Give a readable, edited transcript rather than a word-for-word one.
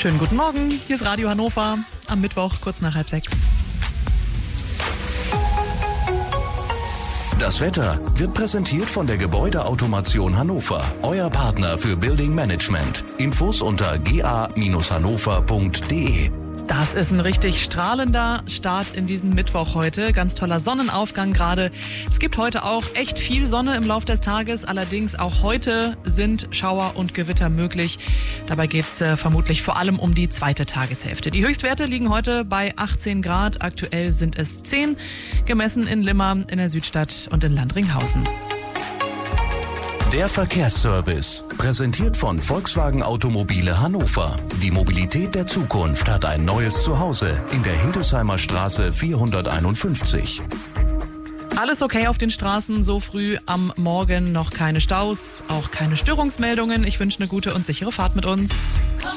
Schönen guten Morgen, hier ist Radio Hannover am Mittwoch, kurz nach 5:30. Das Wetter wird präsentiert von der Gebäudeautomation Hannover, euer Partner für Building Management. Infos unter ga-hannover.de. Das ist ein richtig strahlender Start in diesen Mittwoch heute. Ganz toller Sonnenaufgang gerade. Es gibt heute auch echt viel Sonne im Laufe des Tages. Allerdings auch heute sind Schauer und Gewitter möglich. Dabei geht es vermutlich vor allem um die zweite Tageshälfte. Die Höchstwerte liegen heute bei 18 Grad. Aktuell sind es 10, gemessen in Limmer, in der Südstadt und in Landringhausen. Der Verkehrsservice, präsentiert von Volkswagen Automobile Hannover. Die Mobilität der Zukunft hat ein neues Zuhause in der Hildesheimer Straße 451. Alles okay auf den Straßen, so früh am Morgen noch keine Staus, auch keine Störungsmeldungen. Ich wünsche eine gute und sichere Fahrt mit uns.